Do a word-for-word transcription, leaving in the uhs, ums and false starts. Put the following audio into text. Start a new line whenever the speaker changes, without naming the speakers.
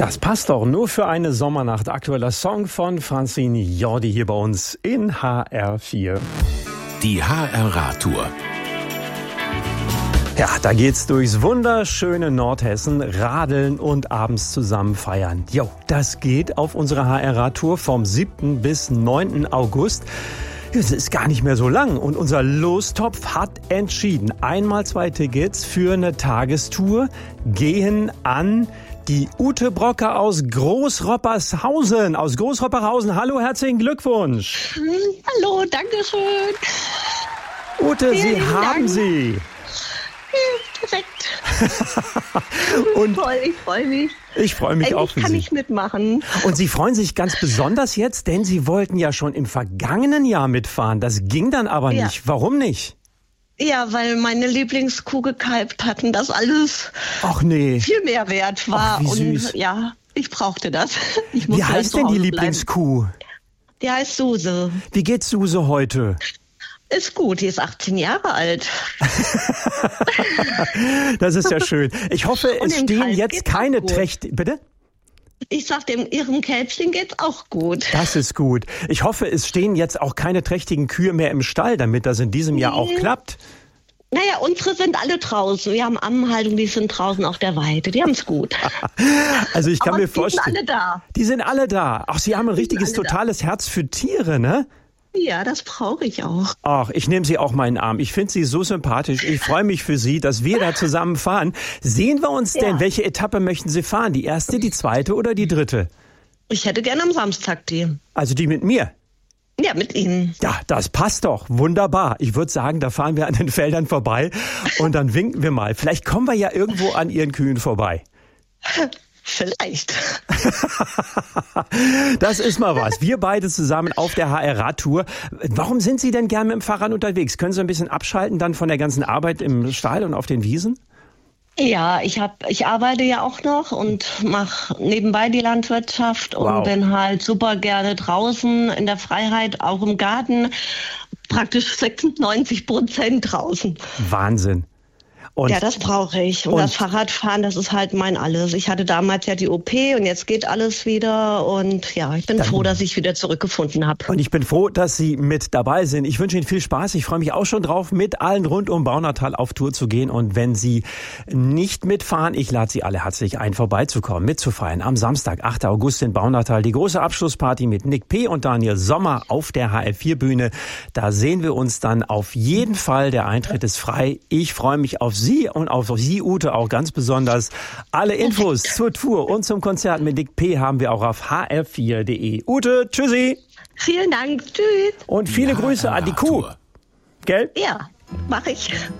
Das passt doch, nur für eine Sommernacht. Aktueller Song von Francine Jordi hier bei uns in H R vier.
Die H R-Radtour.
Ja, da geht's durchs wunderschöne Nordhessen, radeln und abends zusammen feiern. Jo, das geht auf unserer H R-Radtour vom siebten bis neunten August. Es ist gar nicht mehr so lang und unser Lostopf hat entschieden. Einmal zwei Tickets für eine Tagestour gehen an die Ute Brocker aus Großroppershausen. Aus Großroppershausen. Hallo, herzlichen Glückwunsch.
Hallo, danke schön.
Ute,
Vielen
Sie
Dank.
haben sie.
Perfekt.
Und
Toll, ich freue mich.
ich freue mich auch
Endlich
für
kann
Sie.
ich mitmachen.
Und Sie freuen sich ganz besonders jetzt, denn Sie wollten ja schon im vergangenen Jahr mitfahren. Das ging dann aber
Ja.
nicht. Warum nicht?
Ja, weil meine Lieblingskuh gekalbt hatten, das alles
Ach nee.
viel mehr wert war.
Ach, wie süß.
Und ja, ich brauchte das. Ich
Wie
musste dann
heißt
zu
denn die
Hause
Lieblingskuh?
bleiben. Die heißt Suse.
Wie geht's Suse heute?
Ist gut, die ist achtzehn Jahre alt.
Das ist ja schön. Ich hoffe,
Und
es
dem
stehen
Kalb
jetzt
geht's auch
keine
gut.
trächtigen... Bitte?
Ich sag dem, ihrem Kälbchen geht's auch gut.
Das ist gut. Ich hoffe, es stehen jetzt auch keine trächtigen Kühe mehr im Stall, damit das in diesem Jahr auch
Nee.
klappt.
Naja, unsere sind alle draußen. Wir haben Ammenhaltung, die sind draußen auf der Weide. Die haben's gut.
Also ich kann
Aber
mir
die sind
vorstellen...
alle da.
Die sind alle da. Ach, Sie haben ein richtiges,
alle da.
totales Herz für Tiere, ne?
Ja, das brauche ich auch.
Ach, ich nehme Sie auch mal in den Arm. Ich finde Sie so sympathisch. Ich freue mich für Sie, dass wir da zusammen fahren. Sehen wir uns denn?
Ja.
Welche Etappe möchten Sie fahren? Die erste, die zweite oder die dritte?
Ich hätte gerne am Samstag die.
Also die mit mir.
Ja, mit Ihnen.
Ja, das passt doch. Wunderbar. Ich würde sagen, da fahren wir an den Feldern vorbei und dann winken wir mal. Vielleicht kommen wir ja irgendwo an Ihren Kühen vorbei.
Vielleicht.
Das ist mal was. Wir beide zusammen auf der H R-Radtour. Warum sind Sie denn gern mit dem Fahrrad unterwegs? Können Sie ein bisschen abschalten dann von der ganzen Arbeit im Stall und auf den Wiesen?
Ja, ich hab, ich arbeite ja auch noch und mache nebenbei die Landwirtschaft und
Wow.
bin halt super gerne draußen in der Freiheit, auch im Garten. Praktisch sechsundneunzig Prozent draußen.
Wahnsinn. Und
Ja, das brauche ich. Und,
und-
das Fahrradfahren, das ist halt mein Alles. Ich hatte damals ja die O P und jetzt geht alles wieder. Und ja, ich bin
Dann-
froh, dass ich wieder zurückgefunden habe.
Und ich bin froh, dass Sie mit dabei sind. Ich wünsche Ihnen viel Spaß. Ich freue mich auch schon drauf, mit allen rund um Baunatal auf Tour zu gehen. Und wenn Sie nicht mitfahren, ich lade Sie alle herzlich ein, vorbeizukommen, mitzufeiern. Am Samstag, achten August in Baunatal, die große Abschlussparty mit Nick P. und Daniel Sommer auf der H R vier Bühne. Da sehen wir uns dann auf jeden Fall. Der Eintritt ist frei. Ich freue mich auf Sie und auf Sie, Ute, auch ganz besonders. Alle Infos zur Tour und zum Konzert mit Nick P. haben wir auch auf h r vier punkt d e. Ute, tschüssi!
Vielen Dank. Tschüss.
Und viele
Die
Grüße an die Kuh.
H R-Radtour.
Gell?
Ja, mache ich.